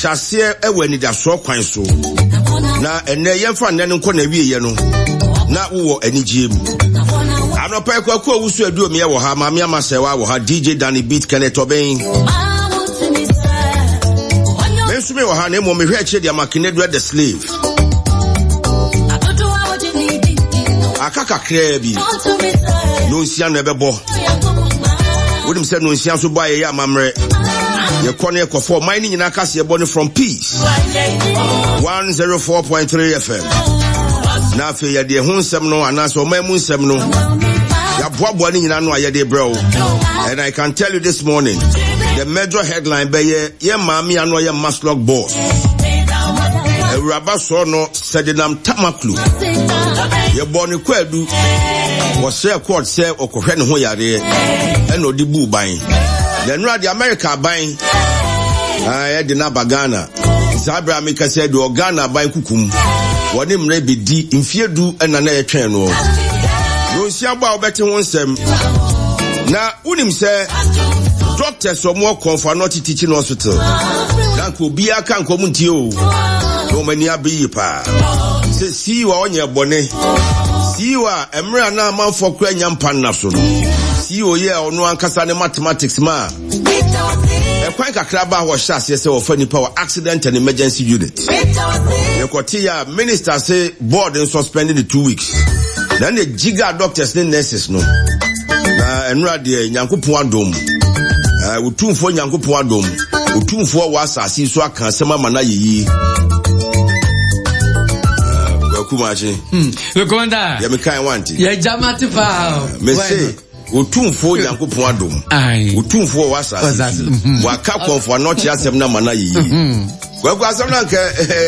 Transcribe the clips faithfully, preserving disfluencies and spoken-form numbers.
Yashase eweni da so kwan so. Na ene yemfa nne nko na wiye no. Na wo anigye mu. Anopa kwaku awusu adu me wo ha maame amasewa wo ha D J Danny Beat Kenneth Oben. Mensume wo ha na mo me hwe achi dia Makinedu the slave. Akaka krebi. No nsia no ebebo. Wodim say no nsia so ba ye ya mamre. Ye kone ye kofo mine nyina kase ye bone from Peace one oh four point three F M. Na fe ye de hu nsem no anaso o mamu nsem no ya boaboa ni nyina no ayede bro. And I can tell you this morning the major headline be ye ye maami anu ye Maslog boss Ewuraba so no Sedinam Tamaklu ye bone kwadu wo share court say okohwe ne ho yare e no di bu ban the no the America ban ah ye di na bagana Sabra America said do Ghana ban kukum woni mre be di mfiedu na na ye twen no no sia ba obete ho nsem na unim say doctors or more comfort not teaching hospital dan ko bia kan ko muntie o no mani abi pa se si wa onye bone si wa emra na manfo kura nyampa na so no si o ye ono ankasa ne mathematics ma e kwan kakra ba ho hyase se wo fa nipa wa accident and emergency unit e kwoti ya minister say board in suspended the two weeks then the giga doctors and nurses no na enra de nyankopon adom eh utumfo nyankopon adom utumfo wa asase so aka sema mana yeyi kumache hmm rekomanda ya mekan wanti ya jamati pa me say utumfo nyankopon adom utumfo wa asase wa ka konfo no chia sem na mana yeyi Well, I'm not going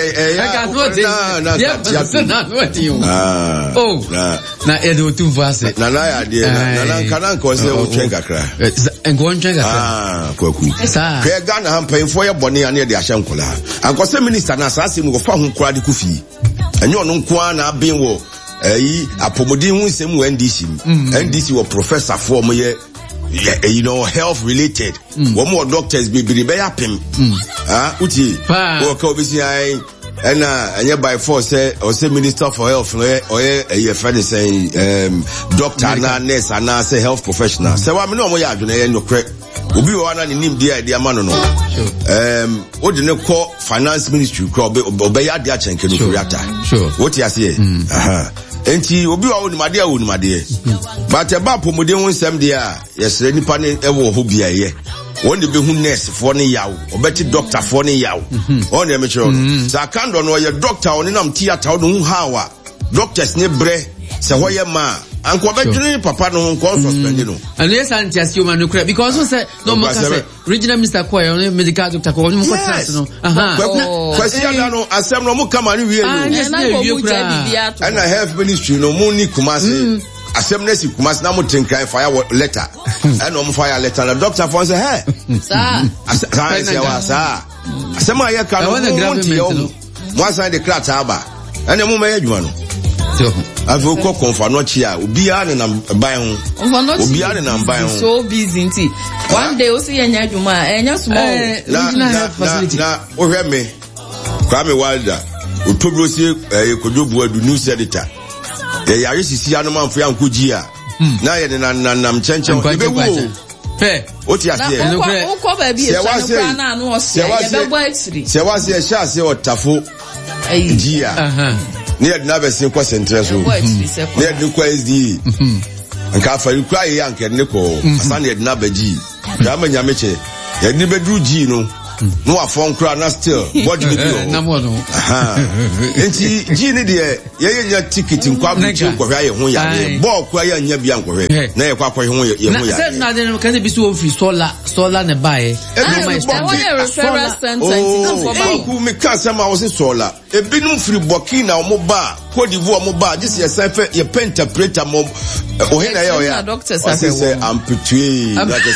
ah, oh, na Edo too fast. Nana, idea, Nana, can cause a drink a crack. And go and drink ah, Koku. Pay Ghana, I'm paying for your bonnet and near the Ashankola. And cause the minister assassin will found Kwadi Kufi. And you're no Kwana being war. Eh, a Pomodin same when D C. And D C were professor for me. Yeah, you know, health related. Mm. One more doctors be be be happen. Ah, uti. Wo ka obi si ai and uh and by force say or say minister for health or a friend is saying um doctor na nurse and say health professional. Say wa me no mo ya adwene ye no kre. Obi wo na ni nim dia dia ma no no. Um wo de ne call finance ministry call obe ya dia chenke no kuriata. Sure. What you say? Aha. Enti obi wa woni made a woni made but e ba pomode ho nsem de a yesre nipa ne e wo ho bia ye woni be hu nurse for ne yawo obeti doctor for ne yawo on e me chiro sa kando no ye doctor oni nam theater on hu hawa doctors ne bre se ho ye ma anko betwini papa no nko suspend no and yes antias you man no because we say no mo say regional minister Koy on medical doctor ko mo ko trust no aha question no asem no mo kama ni wie no na ko mu jabia to and I have ministry no mo ni Kumasi asem na si Kumasi na mo tinkan fire letter and on fire letter na doctor for say hey sir say wa sir asem aye ka no mo mo sign the crat aba and mo me adwuma no I've got comfort not here. Ubia and I'm buying. Ubia and I'm buying. So busy. One day, we'll see a Yajuma and your small facility. Now, oh, hear me. Kwame Wilder. Utobrosi, a Kodobu, the news editor. The Yarisi Sianaman for Yankujia. Now, and I'm changing. What you say? There was a chance or Tafu. Gia. Near never seen question so. Near the quest and Kafa, you cry young and Nico, Sunday never G. Yaman Yamiche, you never do G no. No, a phone cry, not still. What do you do? No, aha. And she, Genie dear, ye your ticket in Quabbridge, Korea, who ya, Bob, Quaya, and Yabianco, nay, Quack, who you said nothing can be so free, solar, solar, and buy. Oh, who make some hours in solar. A binum free Burkina or Moba, Cote d'Ivoire Moba, this is a your pentapreta mob. Oh, here, doctors, I say, I'm pretty.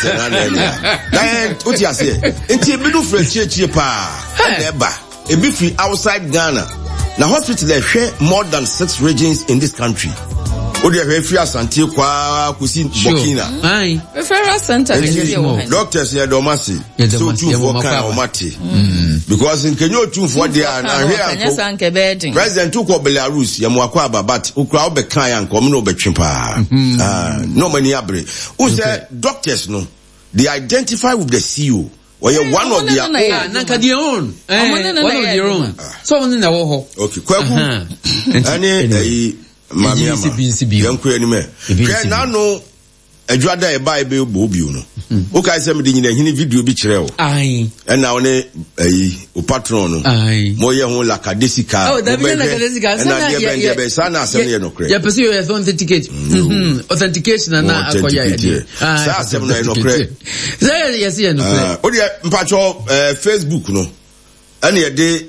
What you say? It's a binum free church, pa. Never. A bit free outside Ghana. Now, hospital, they share more than six regions in this country. Odi ehwe fi asante kwa kusi Burkina. Aye. Referral center doctors ya domasi. So two for kan omati. Because in Kenya two for there na hwe anko. President to ko Belarus ya mwakwa ababat ukra obekan anko me no betwempa. Ah, no many abre. Who say doctors no, they identify with the C E O. Or you're one of their own. Nanka their own. One of their own. So on in the war. Okay, Kwaku. Any Mammy Yanko anime. Now no a Jada a Bible Bobuno. Okay, somebody in a video beach rail. Aye. And now a patron. Aye. Moya like a desica. Oh, that's like a desica. And I gave a son as a no credit. Yeah, pursue authentication. Authentication and not a coyote. Ah, seven no credit. Yes, yeah, no. Oh, yeah, Pacho, Facebook, no. Any a day,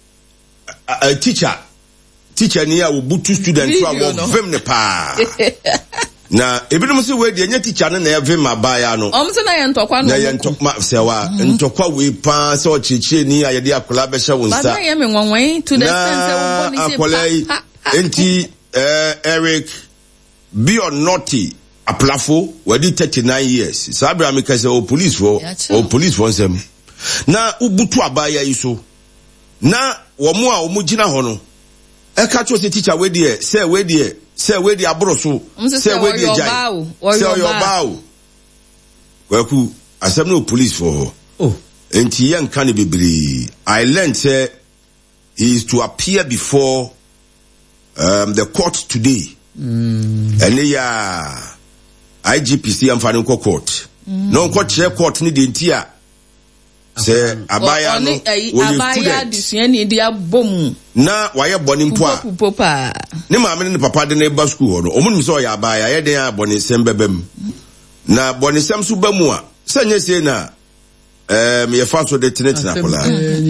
a teacher. Teacher near will boot two students who are vim ne pa. Na ebinom se we de nya teacher no na evim abaya no. Om se na ye ntokwa no. Na ye ntokwa sewa ntokwa we pa se o chichie ni ayede akola be hye wonsa. Ba na ye me nwanwan to the sense e wo ni se. Enti eh Eric be or naughty aplafo we di thirty-nine years. Sabra me ka se o police for o police for nsem. Na ubutu abaya yi so. Na wo mo a o mo gina ho no. E ka cho se teacher we there say we there say we there abroso say we there jai say your bow Kwaku asem no police for oh enti yan kan bebre. I learned say he is to appear before um the court today mm. And ya I G P C am fani ko court mm. No court share court ni de ntia se abaya no abaya disuani dia bom na waye boni mpo a popa ne maame ne papa de na ba school no omunum so ya abaya ye den aboni sem bebem na boni sem so bamu a sanye se na em ye fa so de tenetina kola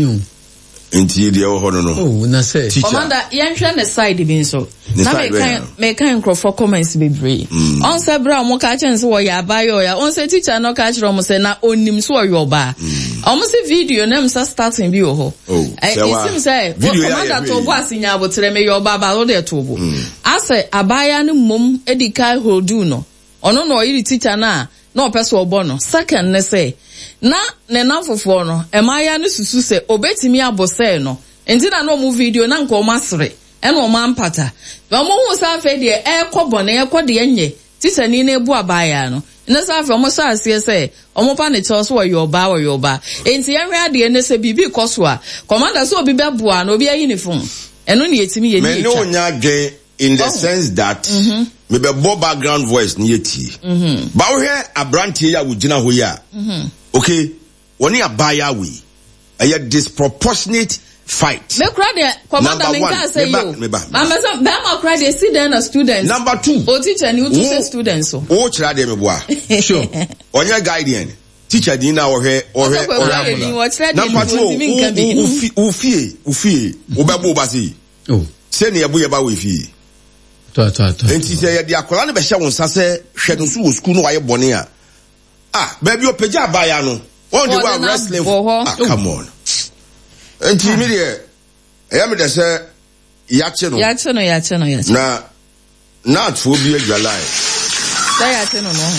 enti de wo hono no oh na say commander yan hwe ne side bi so na me kan me kan crofo comments bebre on say bra mo ka chen so wo ya abaya ya on say teacher no ka chiro mo say na onim so yo ba almost a video na msa starting bi ho eh it say commander to bo asinya abotre me yo baba lo de to bo ase abaya ne mom edika holdu no ono no yiri teacher na na opeso obo no second ne say na ne na fofo no emaya ne susu se obetimi abose no enti na no mu video na nko masre e no mampata ba mo hu sa fe de e kobo na e kode enye teacher ni na ebu abaya no na sa fe mo sa asie se omo pa ne cho so yo ba wo yo ba enti yan hwe ade ne se bibi koso a commander so obi beboa na obi ayi ne fon eno ne yetimi ye ni me no nya dwe in the oh. sense that mm-hmm. me be bo background voice ni yeti mhm ba wo hwe abrantie ya wo gina ho ya mhm okay woni abaya we a disproportionate fight me cry the commander me can say you mama so be ma cry the see then a student number two o teacher ni o to say students so o kira de me boa sure onya guardian teacher din na wo hwe wo hwe wo hwe number two ufi ufi ufi wo be bo ba si oh se ne ebo ye ba we fi to to to enti se ye de akola ne be hye won sa se hwe no so wo school no wa ye bone a ah baby o peja abaya no on the way wrestling for ah, come on enti mi de e me de se yache no yache no yache no yache na na fo bi adwalai say yache no no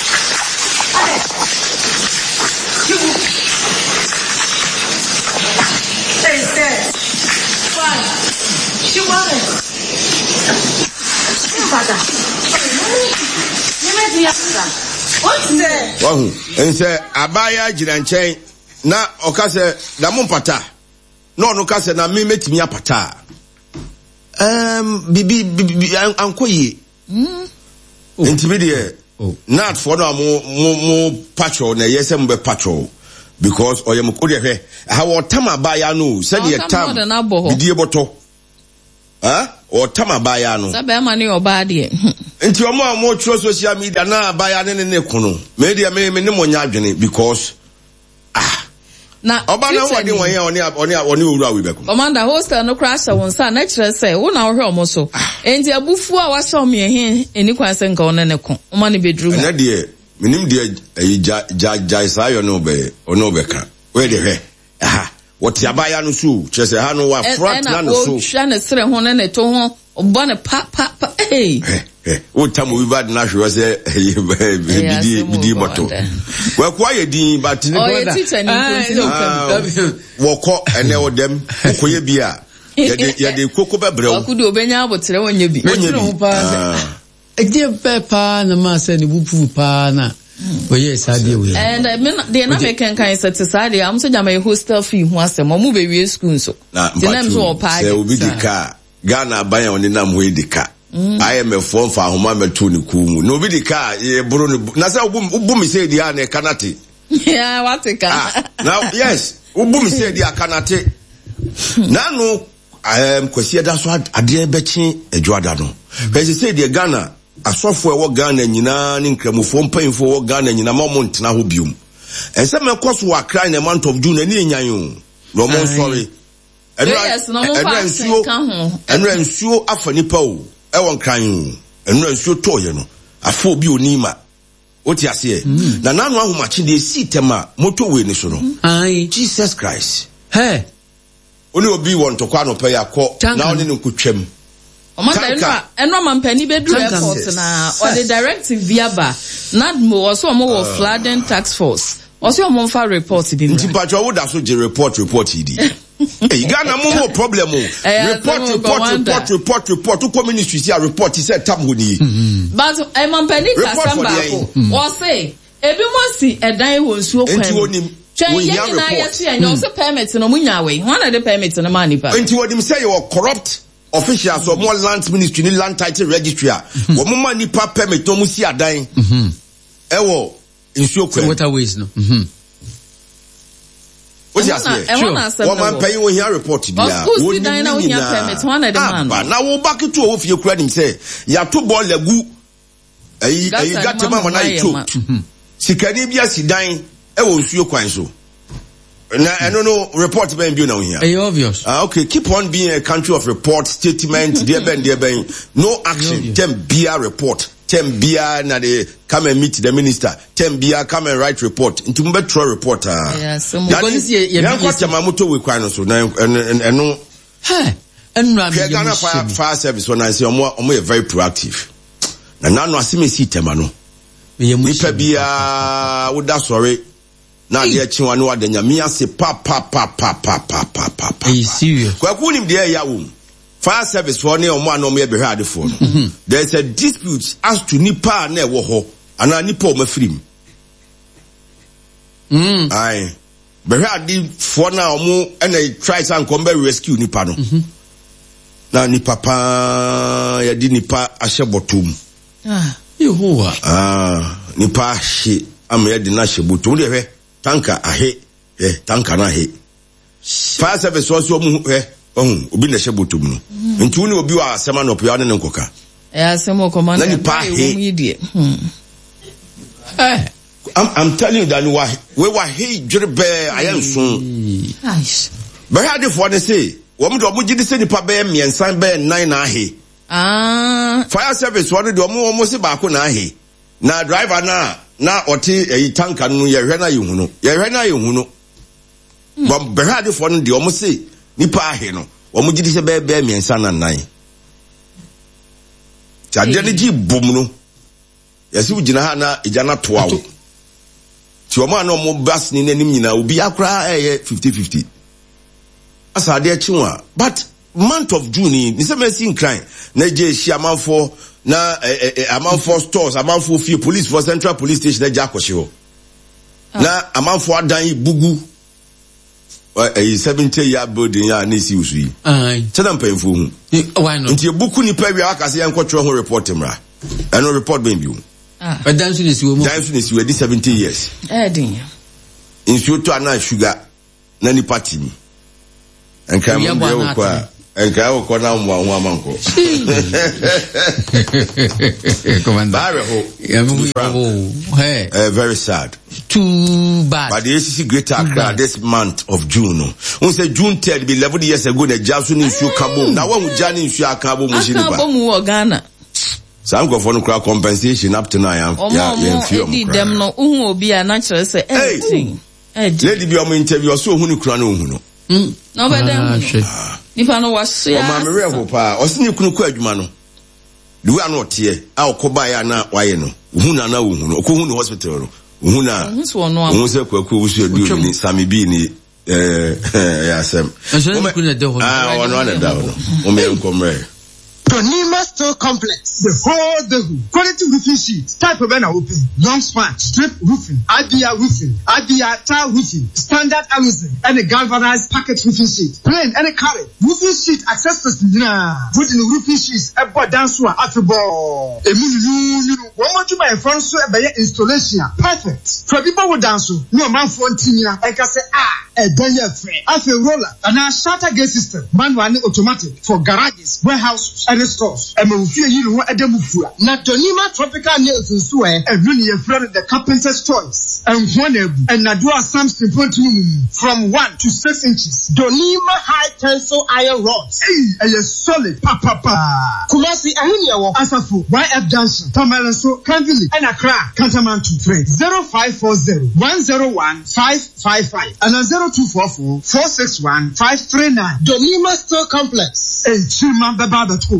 say say fine she want father you me dia what's there wahu ense abaya gira nchen na okase na mumpata no no kase na me metimi apata um bibi ankoye mm intimidate oh not for no mo mo patrol na yese mo be patrol because oyem ko de hwe ha tam abaya no se de tam bidie boto ha o tam abaya no sabe ma ne oba de enti omo a mo tro social media na abaya ne ne kono media me me ne mo nya adwene because ah na oba na wodi won ye oni oni oni owura we beko commander hostel no crash won sa na kire say wo na wo hwe omo so enti abufu a wa so me he eni kwan se nka one ne ko omo ne bedru na de minim de ayi ja ja sa yo no be ono be ka we de hwe aha what abaya no so kire say ha no wa front na no so hwa na sere ho na ne to ho obo ne pa pa pa eh eh o tamu we bad na hwe say bidi bidi moto we kwa ye din but oh ye teacher ni konti wo ko ene wo dem ko ye bia ye de ye de koko bebre wo akudo obenya abotre wonye bi wonye pa eje pepa na ma se ni bupu pa na oye sadia we and I mean the na make kan say to sadia am so jama hostel fee ho asem mo be we school so tinam so o pa say obi di ka Ghana ban on nam ho di ka I am a form for homa meto ni kumu no bi di ka e buru na say obu mi say di a na kanate yeah what ka now yes obu mi say di a kanate na no um kwesi da so ade bechi adwada no kwesi say di Ghana asofo e wo Ghana nyina ni nkramofo mpanfo wo Ghana nyina ma mo ntena ho biom ense me koso wa cry in the month of June ani enyan yo no mo sorry yes no mo fa ka ho enu ensuo afa nipa o e won kran enu ensuo toye no afa obi onima oti ase na nanu ahomachi de sitema moto we ni so no ai Jesus Christ hey oni obi won to kwa no pe yakọ na oni nkotwam Omanda enwa enwa mampani bedru airport na or the directive via ba nadmo also omo wo flooding task force also omo fa report bi nti pacho wo da so je report report idi eh Ghana mo mo problem o report report report report report to ministry see a report say tab ho ni but e mampani kasamba ko o say ebi mo si edan wo nsuo kwan nti wonim we ya na yesu anya o say permit no munyawe one of the permit no man nipa nti wodim say you corrupt officials of more land ministry ni land title registry a wo mo ma nipa permit no mu si adan mhm ewo nsuo kwan waterways no mhm what you say wo man pay wo here report dia wo ni na wo here permit one of the man ba na wo back to wo fie kura nim say ya to ball lagu ayi ayi gatema na yi choked sikani bia sidan ewo nsuo kwan so na I don't know report ben bi na here eh obvious ah okay keep on being a country of report statement there ben there ben no action tem bia report tem bia na they come and meet the minister tem bia come and write report into mbetro report ah yes so mo ya kwata mamoto we kwan so na eno hey enra me Ghana fire fire service when I say omo omo very proactive na nanu asimesi tema no nipa bia wo da sorry na de chiwa no wadanya mi ase pa pa pa pa pa pa pa pa are you serious kwa ku nim de ya wo fire service for ne omo anom ye behwe adefo no there is a dispute as to nipa na e wo ho ana nipa o mafirim mm ai behwe adefo na omo na try san come rescue nipa no na nipa pa ya di nipa ahye botom ah yehowa ah nipa ahye am ya di na ahye botom de hwe tanka ahe eh tanka na ahe fire service also mu eh ohun obi na shebotum no nti woni obi wa asema no pia ne nkoka eh asema commander na ni pa he eh i'm i'm telling you that we were he djurbe ayanso nice but how the for they say wo mo do mo gidi se nipa be miensan be nine na ahe ah fire service wo do mo mo se ba ko na ahe na driver na na oti eyi tanka no ye hwe na ye hu no ye hwe na ye hu no bo behade fo no de o mo se nipa ahe no o mo gidi se be be miensa na nan ta de ne gi bom no ye se ugina ha na eja na to awo ti o ma na mo bas ni nanim nyina obi akra eh fifty fifty asa de chiwa but month of June ni se mesin crime na je shi amanfo na eh, eh, amanfo stores amanfo fie police for central police station na jakoshi ho ah. Na amanfo adan bugu eh seventy year building ya na si usu yi ai tena mpemfo hu why not nti buku ni pa wi akase yan kwotro ho report mra eno report ben bi hu ah but dan su ni si wo mo dan su ni si we di seventy years eh din insu to ana sugar na ni party ni enka mo be kwa enka wo ko na mwa nwa manko commander hey uh, very sad too bad but the A C C Greater Accra this month of June no we say June third be eleven years ago na jasu ni nsu kabo na wa hu jani nsu akabo mo shiriba akabo mu wo Ghana some go for no crowd compensation up to now ya ya feel mo dem no hu obi a na kire say anything lady bi o mo interview so hu ni kura no hu no mm no be dem nipa no was ya o ma me reho pa o sini kunu ku adwuma no the way not here our kobaya na why no huna na uhunu okuhu no hospital uhuna uhunu se kwaku wusu edu ni sami bi ni eh yasem ah ono na da no o me nkomre Donima Store Complex. The whole the quality roofing sheets. Type of banner open. Long span. Strip roofing. I B R roofing. I B R tile roofing. Standard Amazon. And a galvanized packet roofing sheet. Plain and a carrot. Roofing sheet accessories. Nah. Put in the roofing sheets. A board dance one. After-ball. A mini one more to buy a front so by installation. Perfect. For people who dance. No man for Tina. I can say ah. A danger free. After roller. And a shutter gate system. Manual and automatic. For garages. Warehouses. And stores. And we feel you know at the Mufua. Not Donima Tropical Nails in Sue, and really a friend of the carpenter's choice. And one and Nadua Samson from one to six inches. Donima high tensile iron rods. Hey, and a solid papa papa. Kumasi Ahinia Asafu, Y F Johnson, Tomalanso, Canville, and Accra, Cantamantu trade. zero five four zero one zero one five five five and a zero two four four four six one five three nine. Donima Store Complex. Hey, Chima Baba too.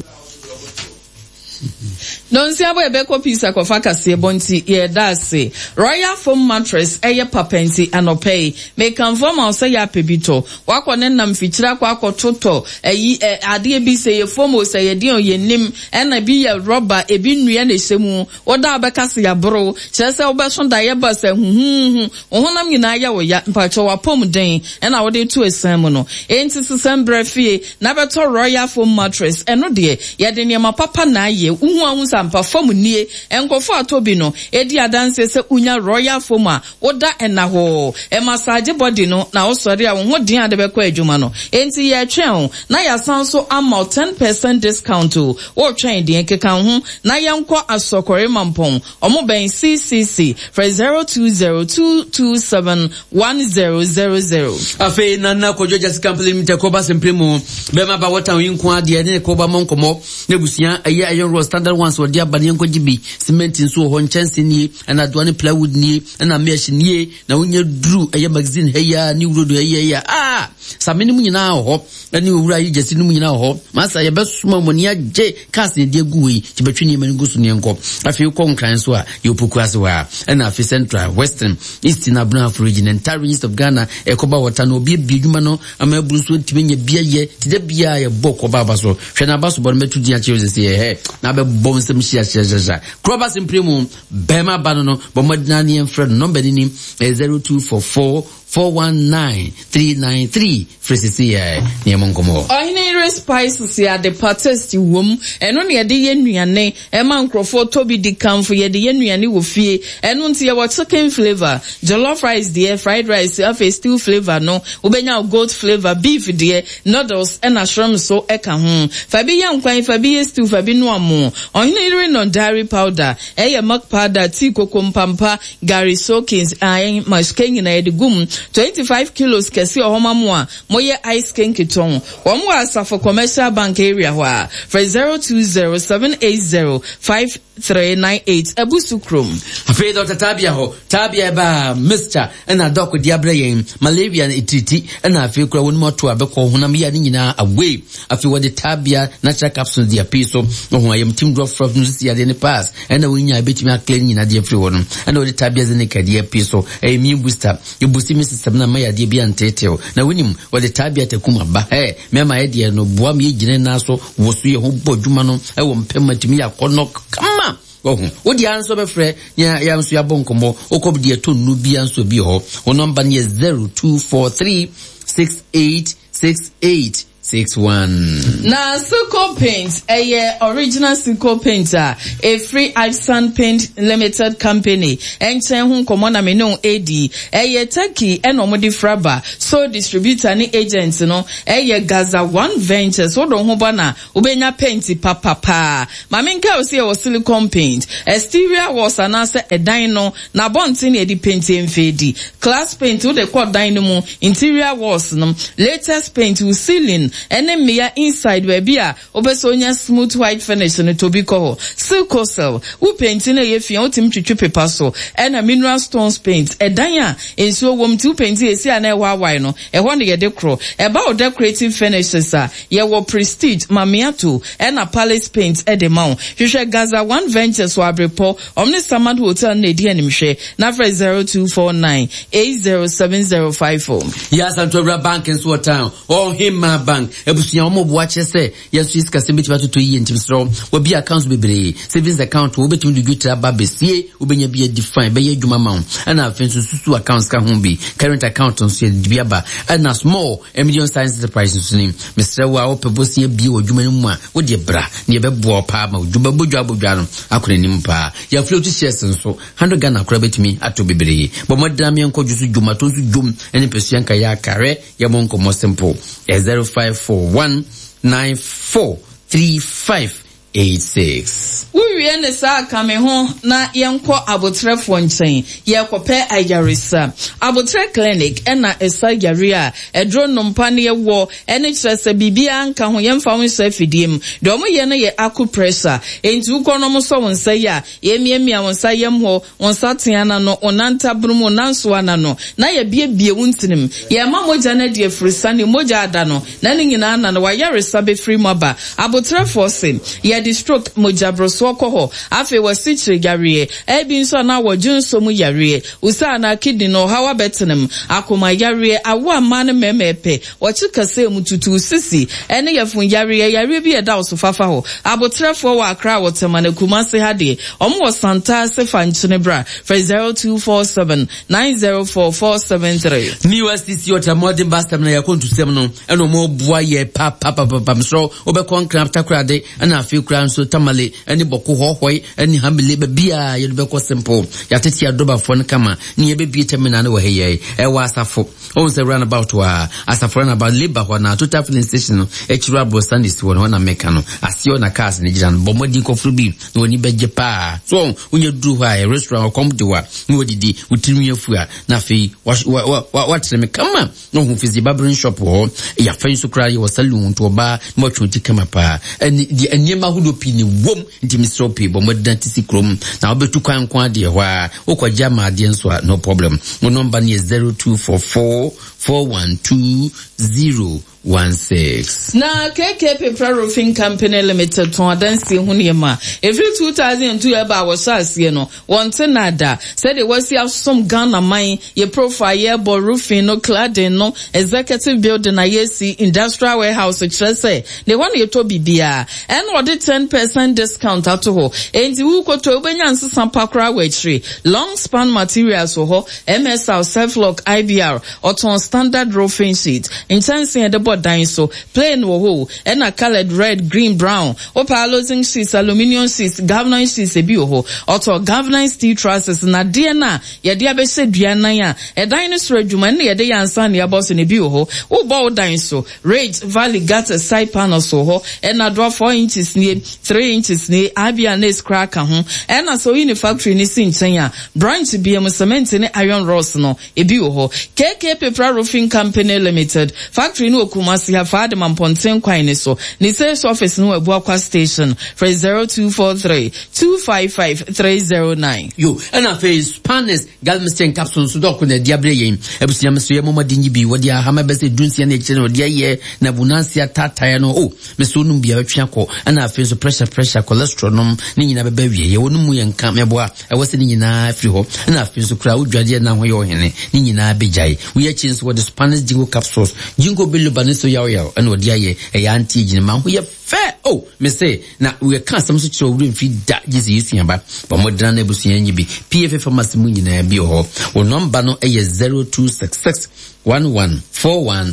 Don't see about Beko Pisa Kofaka se bonti ye dase. Royal foam mattress eye papenti anopay. Make conform or say ya pebito. Wako nenam fichira kwako toto. E adie bi se ye foam say ye dio ye nim. Ena bi ye rubber e bi nria ne semu. Oda abeka se ya bro. Chese obeson da ye ba se hu hu. Ohonam nyina ya wo ya mpacho wa pom den. Ena wode tu esem no. Enti sesem brefie na beto Royal foam mattress. Eno de ye de ne papa na ye. Uhu ansa perform nie enkofo atobi no edi adanse se unya Royal foam a woda ena ho e massage body no na osori a wo ho din ade bekọ adwuma no enti ye twen na ya san so ama ten percent discount o wo twen din keka ho na ye nkọ asokore mampon omo ben C C C for zero two zero two two seven one zero zero zero. Afe na na ko joja sikampli mite ko ba sempremo be ma ba wata yin ko ade ne ko ba monkomo nebusia aye aye ro standard ones wo dia bane nko gibi cement nso ho nchanse nie na doane plywood nie na mesh nie na wonye dru aye magazine heya ni wurodo heya ah sameni mu nyina ho na ni wura yi jesi ni mu nyina ho masa ye besuma mo ne agye cast ne de guyi tibetwe ni mani gusu ne nko afi ko nkran so a ye opoku ase wa na afi central western east na Abuna region entire east of Ghana e ko ba wata no obi biedwuma no ama aburu so timenye bia ye tide bia ye boko baba so hwe na baso bon metu dia che se he na be bom sem shia shia shia kroba simpremu bema banono bomadina ni enfred number ni zero two four four four one nine three nine three Frisia ni monkomo ohine spices ya de patest wom eno ne ye de yenuane e ma nkrofo tobi di kamfo ye de yenuane wo fie eno ntie wo chicken flavor jollof rice de fried rice afa stew flavor no obenya goat flavor beef de noodles and shrimp so e ka ho fa bi yan kwan fa bi stew fa bi no amo ohine non dairy powder e ye milk powder tea kokompampa gary soakings ayen masking na de gum twenty-five kilos kesi ohomamu a moye ice cream kiton wo mo asafo commercial bank area ho a for zero two zero seven eight zero five three nine eight abusu krom afi Doctor Tabia ho Tabia ba Mister na doc diabre yen malaria na ititi na afi kura won moto abekọ honam ya ni nyina away afi wo de Tabia natural capsules dia piso ho ayam team drop from news ya de ne pass na wonya betimi akle nyina de afri won na wo de Tabia ze ne kadia piso e immune booster you boost me system na maya de bia ntetew na wonim wo de Tabia tekuma ba eh mema ye de no boa me gine na so wo so ye ho bodwuma no e wo mpem ya kono kama oh odi anso be frɛ ya ya nso ya bonkomo okobdi eto nu bi anso bi ho o number is zero two four three six eight six eight six one. Na Silco Paint, a uh, original Silco Paint, a uh, free Alsan Paint Limited Company, and Chen Komona Meno A D, a uh, Turkey and Omodi Fraba, so distributor any agents, you know, a uh, Gaza One Ventures, so don't hobana, Ubenya Painty Papa Pa. Maminka was here was Silicon Paint, exterior was an answer a dino, na bontin edi painting fedi, class paint to the quad dynamo, interior was no, latest paint with ceiling, ene mmea inside baby a obeso nya smooth white finish no to be ko Silcocell wo paint na ye fia otim twetwe paper so ena mineral stones paint edan a ensuo wom ti paint esi ana e wa wai no e ho ne ye de kro e ba o decorative finishes a ye wo prestige mamiato ena palace paint e de maun hwehwe Gaza One Ventures so abrepo omni Samad Hotel na edi animhwe na fra zero two four nine eight zero seven zero five four. Yes, and to bank in Swat Town or him my bank ebusia omo watch say yes is kase beti bato to yi ntim so we be accounts bebre savings account we betimi do gutira ba besie we benya be define be adwuma ma and afin so susu accounts ka ho bi current account on so di aba and a small a medium size enterprise so nim Mister wa o pebosie bi odwuma mu a we de bra ne be bo pa ma odwuma bodwa bodwa no akora nim pa ya float shares so one hundred Ghana akora betimi ato bebre bo modam yan ko jusu dwuma to su dwum ene pesuan ka ya kare ya monko mo simple zero five four one nine four three five eight six. We ne sa kame ho na yenko abotrefo nchen yekope ayaresa abotre clinic ena esa yaria edro nompa ne yewo ene kyerese bibia nka ho yemfa ho so afidiem de omo ye ne ye acupressure enti ukono mo so wonsa ya yemiemia wonsa yem ho wonsa teana no onanta brumu nanso ana no na ye bie bie wuntinim ye ma moja na de frisane moja ada no na ne nyina na wa yaresa be free moba abotrefo sin ye di stroke mojabroso ko afi wasi chiri yare ebi nso na wojun so mu yare usa na kidney no hawa betenem akoma yare awa man memepe wachi kase mututu sisi ene yefun yare yare bi eda osofafa ho abotrefo wa akra wotemane kumase hade omo santa sefa nchine bra for zero two four seven nine zero four four seven three ni wasi si ota modern bastam na yakontu sem no eno mo bua ye pa pa pa pa so obekon kram takrade ana afi kram so tamale eni boko hohoi eni hamile be bia ye be ko simple ya tete adoba fo ne kama ni ye be bi terminal ne wo heye e wa asafo on se run about wa asafo run about labor ho na total filling station no e chira bro standis wo na meka no asio na cars ne giran bo modi ko frubi no oni beje pa so unye duru ha e restaurant kom de wa ni odidi utirimi afua na fe wa wa treme kama no hu fizi barbering shop ho ya fa so kra ye wo salon to ba mo twonti kama pa eni di enyema hudo pi ni wom nti misropi bo modern krom na obetu kwan kwa de hwa okwaja ma de nso no problem mo number ni zero two four four four one two zero one six. Na K K Paper Roofing Company Limited to adansi huniyema. Every two thousand two eba wasas ye no. Wante nada. Said it was ya some Ghana mine ye profile ye bo roofing no cladding no executive building na yesi industrial warehouse chese. They want ye to bibia. And what the ten percent discount ato ho. Enti uko to ubenya nsi sampakra wechri. Long span materials ho. M S L self-lock I B R. Oton standard roofing sheet. Intense in the so plain wo ho and a colored red green brown opa losing sheets aluminium sheets galvanized sheets ebi ho auto galvanized steel trusses na de na ye de abese duana ya e dinosaur adwuma na ye de yansa na boss ne bi ho wo bo dan so Rage Valley gutter side panels ho and na draw four inches ni three inches ni abia na crack ho and na so in factory ni sin ya branch bi am cement ni iron rods no ebi ho K K Paper Roofing Company Limited factory no Kumasi have had Mamponten Quine so ni sales office no Ebuakwa station for zero two four three two five five three zero nine. Yo, and a face Spanish Galmisten capsules so doc on the Diabre Ebusiam so Mama Dingi what dia Hammer Bessie Dunsian or dia ye Nabunancia Tatayano oh Messunum be a chianco and I feel so pressure pressure cholesterol Nina baby ye wonu and Kameboa I was in na friho and I feel so crowd Jadia now your hene Nina Bijay we are changed what the Spanish jingo capsules jingo bill Baniso yao yao and what dia ye a auntie jina we have fair oh me say na we can't some such room feed that is using about but modern ebusian be P F F pharmacy mu nyina bi ho wo number no e zero two six six one one four one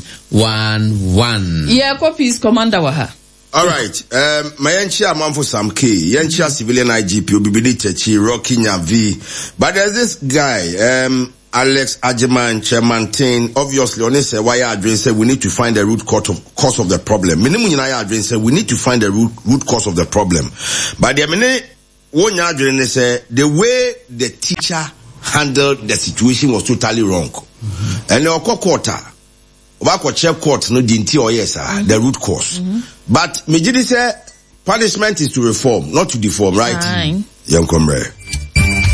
one one. Yeah, copies commander wa ha. All right. Um, my enchi amanfo Sam K. Yenchi civilian I G P Obibidi Chechi Rocky Nyavi. But there's this guy, um, Alex Ajiman, Chairman Tin, obviously, on this, why I said we need to find the root cause of, cause of the problem. Minimum I said we need to find the root, root cause of the problem. But the minute, one yard say the way the teacher handled the situation was totally wrong. Mm-hmm. And the quarter, Obako check court no dinti or yes, mm-hmm. the root cause. Mm-hmm. But me say punishment is to reform, not to deform, right? Young comrade.